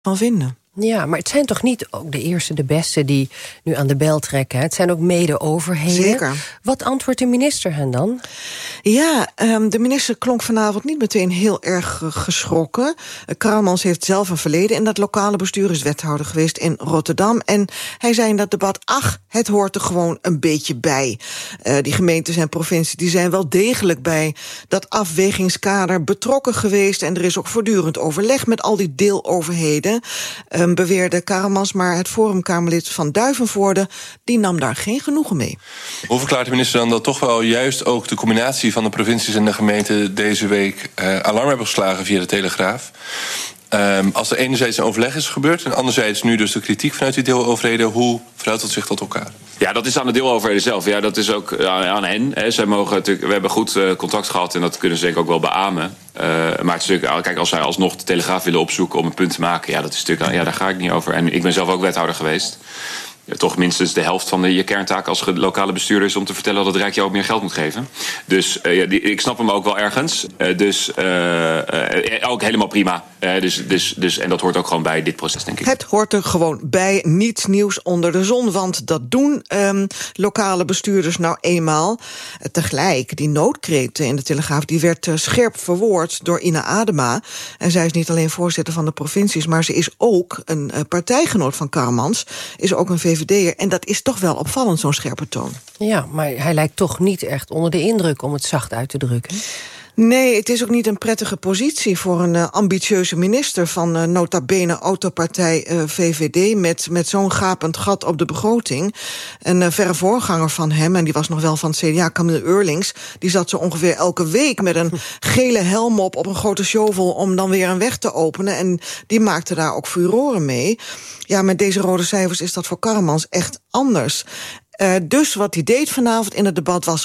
van vinden. Ja, maar het zijn toch niet ook de eerste, de beste die nu aan de bel trekken? Het zijn ook mede-overheden. Zeker. Wat antwoordt de minister hen dan? Ja, de minister klonk vanavond niet meteen heel erg geschrokken. Karremans heeft zelf een verleden in dat lokale bestuur, is wethouder geweest in Rotterdam. En hij zei in dat debat, het hoort er gewoon een beetje bij. Die gemeentes en provincies die zijn wel degelijk bij dat afwegingskader betrokken geweest. En er is ook voortdurend overleg met al die deeloverheden, beweerde Karremans. Maar het Forumkamerlid van Duivenvoorde, die nam daar geen genoegen mee. Hoe verklaart de minister dan dat toch wel juist ook de combinatie van de provincies en de gemeenten deze week alarm hebben geslagen via de Telegraaf? Als er enerzijds een overleg is gebeurd en anderzijds nu dus de kritiek vanuit die deeloverheden, hoe verhoudt het zich tot elkaar? Ja, dat is aan de deeloverheden zelf. Ja, dat is ook aan hen. Hè. Zij mogen natuurlijk, we hebben goed contact gehad en dat kunnen ze denk ik ook wel beamen. Maar het is natuurlijk, kijk, als zij alsnog de Telegraaf willen opzoeken om een punt te maken, ja, dat is natuurlijk, daar ga ik niet over. En ik ben zelf ook wethouder geweest. Ja, toch minstens de helft van je kerntaak als lokale bestuurder is om te vertellen dat het Rijk jou ook meer geld moet geven. Dus ik snap hem ook wel ergens. Ook helemaal prima. En dat hoort ook gewoon bij dit proces, denk ik. Het hoort er gewoon bij, niets nieuws onder de zon. Want dat doen lokale bestuurders nou eenmaal. Tegelijk, die noodkreet in de Telegraaf, die werd scherp verwoord door Ina Adema. En zij is niet alleen voorzitter van de provincies, maar ze is ook een partijgenoot van Karremans. Is ook een VVD'er. En dat is toch wel opvallend, zo'n scherpe toon. Ja, maar hij lijkt toch niet echt onder de indruk, om het zacht uit te drukken. Nee, het is ook niet een prettige positie voor een ambitieuze minister van nota bene autopartij VVD met zo'n gapend gat op de begroting. Een verre voorganger van hem, en die was nog wel van het CDA, Camille Eurlings, die zat zo ongeveer elke week met een gele helm op een grote shovel om dan weer een weg te openen. En die maakte daar ook furoren mee. Ja, met deze rode cijfers is dat voor Karremans echt anders. Dus wat hij deed vanavond in het debat was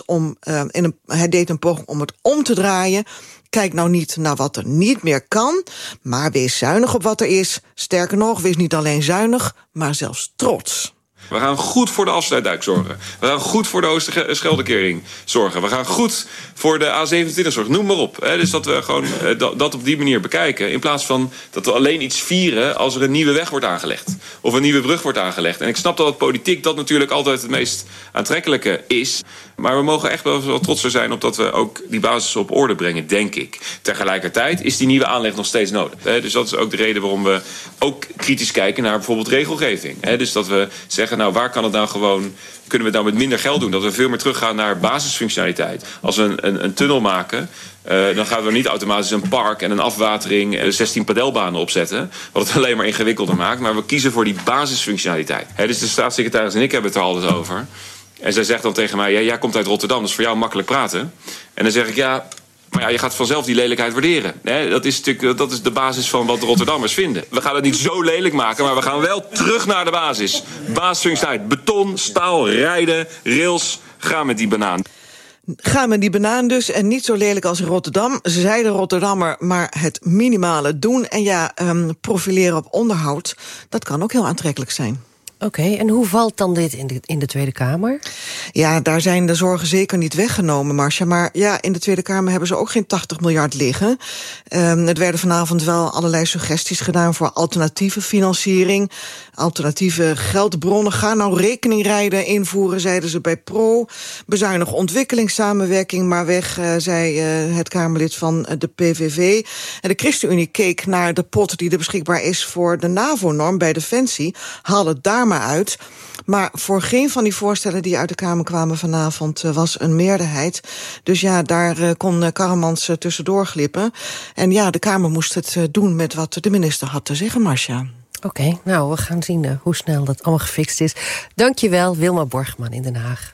hij deed een poging om het om te draaien. Kijk nou niet naar wat er niet meer kan, maar wees zuinig op wat er is. Sterker nog, wees niet alleen zuinig, maar zelfs trots. We gaan goed voor de afsluitdijk zorgen. We gaan goed voor de Oosterscheldekering zorgen. We gaan goed voor de A27 zorgen. Noem maar op. Dus dat we gewoon dat op die manier bekijken. In plaats van dat we alleen iets vieren als er een nieuwe weg wordt aangelegd. Of een nieuwe brug wordt aangelegd. En ik snap dat politiek dat natuurlijk altijd het meest aantrekkelijke is. Maar we mogen echt wel trotser zijn op dat we ook die basis op orde brengen, denk ik. Tegelijkertijd is die nieuwe aanleg nog steeds nodig. Dus dat is ook de reden waarom we ook kritisch kijken naar bijvoorbeeld regelgeving. Dus dat we zeggen, nou, waar kan het nou gewoon, kunnen we het nou met minder geld doen? Dat we veel meer teruggaan naar basisfunctionaliteit. Als we een tunnel maken, dan gaan we niet automatisch een park en een afwatering 16 padelbanen opzetten, wat het alleen maar ingewikkelder maakt. Maar we kiezen voor die basisfunctionaliteit. Dus de staatssecretaris en ik hebben het er altijd over. En zij zegt dan tegen mij, jij komt uit Rotterdam, dat is voor jou makkelijk praten. En dan zeg ik, maar ja, je gaat vanzelf die lelijkheid waarderen. Dat is de basis van wat de Rotterdammers vinden. We gaan het niet zo lelijk maken, maar we gaan wel terug naar de basis. Basisfunctionaliteit, beton, staal, rijden, rails, ga met die banaan. Ga met die banaan dus, en niet zo lelijk als in Rotterdam, zei de Rotterdammer, maar het minimale doen. En profileren op onderhoud, dat kan ook heel aantrekkelijk zijn. Oké, en hoe valt dan dit in de Tweede Kamer? Ja, daar zijn de zorgen zeker niet weggenomen, Marcia. Maar ja, in de Tweede Kamer hebben ze ook geen 80 miljard liggen. Het werden vanavond wel allerlei suggesties gedaan voor alternatieve financiering, alternatieve geldbronnen. Ga nou rekeningrijden invoeren, zeiden ze bij Pro. Bezuinig ontwikkelingssamenwerking maar weg, zei het Kamerlid van de PVV. En de ChristenUnie keek naar de pot die er beschikbaar is voor de NAVO-norm bij Defensie. Haal het daar maar uit. Maar voor geen van die voorstellen die uit de Kamer kwamen vanavond was een meerderheid. Dus ja, daar kon Karremans tussendoor glippen. En ja, de Kamer moest het doen met wat de minister had te zeggen, Marcia. Oké, nou, we gaan zien hoe snel dat allemaal gefixt is. Dankjewel, Wilma Borgman in Den Haag.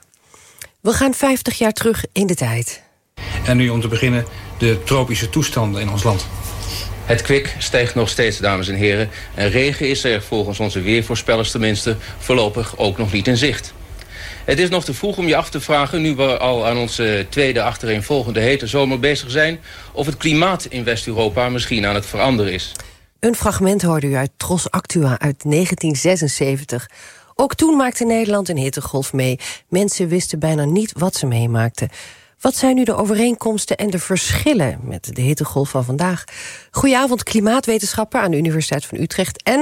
We gaan 50 jaar terug in de tijd. En nu om te beginnen de tropische toestanden in ons land. Het kwik stijgt nog steeds, dames en heren. En regen is er, volgens onze weervoorspellers tenminste, voorlopig ook nog niet in zicht. Het is nog te vroeg om je af te vragen, nu we al aan onze tweede achtereenvolgende hete zomer bezig zijn, of het klimaat in West-Europa misschien aan het veranderen is. Een fragment hoorde u uit Tros Actua uit 1976. Ook toen maakte Nederland een hittegolf mee. Mensen wisten bijna niet wat ze meemaakten. Wat zijn nu de overeenkomsten en de verschillen met de hittegolf van vandaag? Goedenavond, klimaatwetenschapper aan de Universiteit van Utrecht en